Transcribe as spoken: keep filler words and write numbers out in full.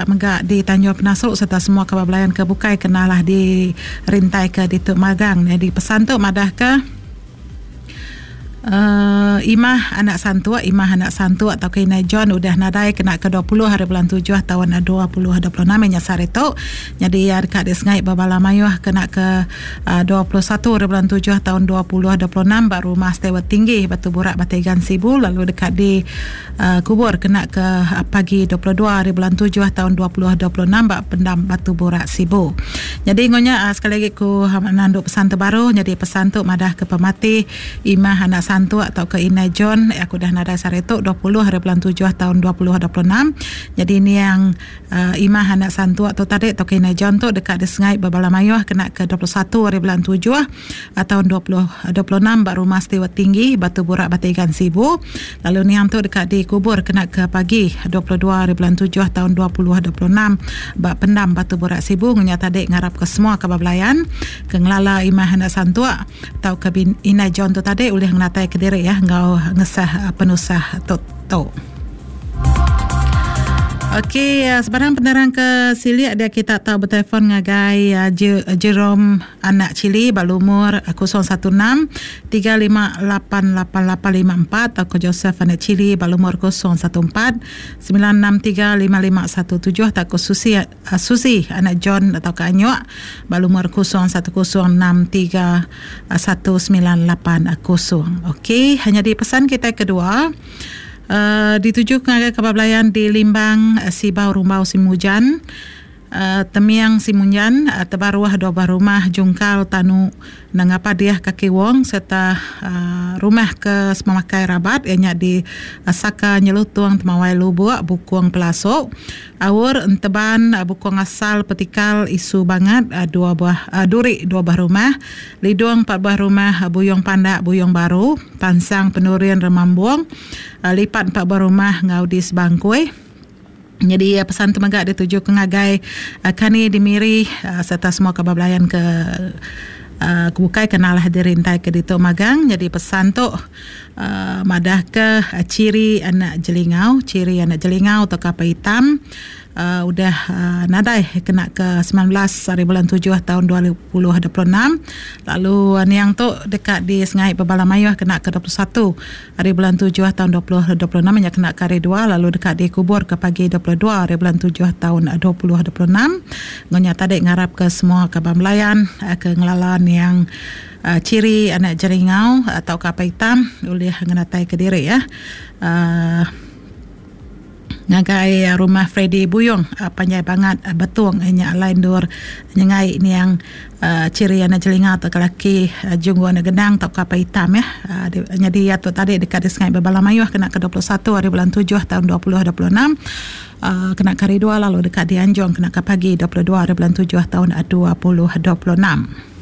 Temegak di Tanjung Penasuk serta semua kebablayan ke Bukai kenalah di rintai ke di Tuk Magang. Jadi pesan tu madah ke Uh, Imah anak santua Imah anak santua atau Kina John udah nadai kena ke dua puluh hari bulan tujuh tahun dua ribu dua puluh enam nyasar itu. Jadi ya dekat disengai babala mayuh kena ke uh, dua puluh satu hari bulan tujuh tahun dua ribu dua puluh enam baru rumah setewa tinggi Batu Burak Batigan Sibu. Lalu dekat di uh, kubur kena ke uh, pagi dua puluh dua hari bulan tujuh tahun dua ribu dua puluh enam bak pendam Batu Burak Sibu. Jadi ngonya uh, sekali lagi ku menanduk pesan terbaru. Jadi pesan tu madah ke pemati Imah anak santua Santu atau ke Ina John aku dah nadai saretuk dua puluh hari bulan tujuh tahun dua ribu dua puluh enam. Jadi ini yang uh, Imah anak santu atau tadi atau ke Ina John tu dekat disengai babala mayuh kena ke dua puluh satu hari bulan tujuh tahun dua ribu dua puluh enam bak rumah setewa tinggi Batu Burak Batigan Sibu. Lalu ni yang tu dekat dikubur kena ke pagi dua puluh dua hari bulan tujuh tahun dua ribu dua puluh enam bak pendam Batu Burak Sibu. Ngunya tadi ngarap ke semua kebablayan ke ngelala Imah anak santu atau ke Ina John tu tadi boleh ngatai ke diri ya ngau ngesah penusah toto. Okey, sebarang penderang ke Silik dia kita tahu bertelefon ngagai uh, Jerome anak Cili balumur kosong satu enam tiga lima lapan lapan lapan lima empat atau Joseph anak Cili balumur kosong satu empat sembilan enam tiga lima lima satu tujuh atau Susi uh, Susi anak John atau ke Anyuak balumur kosong satu kosong enam tiga satu sembilan lapan kosong. Okey, hanya di pesan kita kedua. Uh, dituju ke kebablayan di Limbang uh, Sibau Rumbau Simujan uh, Temiang Simunjan uh, Tebaruah dua buah rumah Jungkal Tanu Nangapa dia kaki wong serta uh, rumah ke Semamakai Rabat ianya di uh, Saka Nyelutuang Temawai Lubuk Bukuang Pelasok Awur Enteban uh, Bukuang Asal Petikal Isu Bangat uh, dua buah uh, Duri dua buah rumah Liduang empat buah rumah uh, Buyong Pandak Buyong Baru Tansang Penurian Remambuang uh, Lipat empat buah rumah Ngaudis Bangkoi. Jadi uh, pesan Temegak dituju ke ngagai uh, Kani Dimiri uh, serta semua kebablayan ke Uh, kebukai kenalah dirintai ke Dituk Magang. Jadi pesan tu uh, madah ke uh, ciri anak jelingau ciri anak jelingau atau kapal hitam uh, udah uh, nadai kena ke sembilan belas hari bulan tujuh tahun dua ribu dua puluh enam. Lalu uh, yang tu dekat di Sengai Babala Mayuh kena ke dua puluh satu hari bulan tujuh tahun dua ribu dua puluh enam yang kena ke hari dua. Lalu dekat di kubur ke pagi dua puluh dua hari bulan tujuh tahun dua ribu dua puluh enam. Ngonya tadi ngarap ke semua kebablayan uh, ke ngelalan yang uh, ciri anak jeringau atau kapal hitam boleh ngenatai ke diri ya. Uh, ngagai rumah Freddy Buyong uh, panjai banget uh, betung nya lain dur nyengai ni yang uh, ciri anak jeringau atau lelaki uh, junggu anak gedang atau kapal hitam ya. Uh, di, jadi atau tadi dekat di Sengai Babala Mayuh kena ke dua puluh satu hari bulan tujuh tahun dua ribu dua puluh enam. Uh, kena ke hari dua. Lalu dekat di Anjong kena ke pagi dua puluh dua hari bulan tujuh tahun dua ribu dua puluh enam.